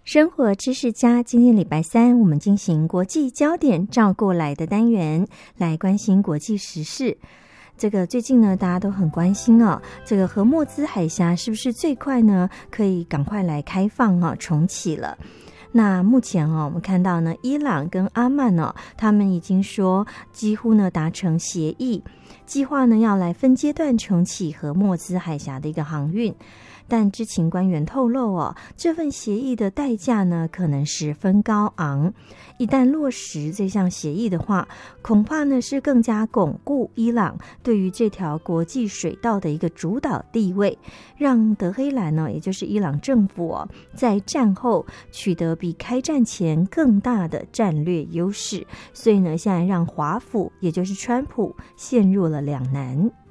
生活知识家，今天礼拜三，我们进行国际焦点照过来的单元，来关心国际时事。这个最近呢，大家都很关心哦，这个荷默兹海峡是不是最快呢，可以赶快来开放重启了？那目前我们看到呢，伊朗跟阿曼他们已经说几乎呢达成协议，计划呢要来分阶段重启荷默兹海峡的一个航运。但知情官员透露这份协议的代价呢可能十分高昂，一旦落实这项协议的话，恐怕呢是更加巩固伊朗对于这条国际水道的一个主导地位，让德黑兰也就是伊朗政府在战后取得比开战前更大的战略优势，所以呢现在让华府也就是川普陷入了两难。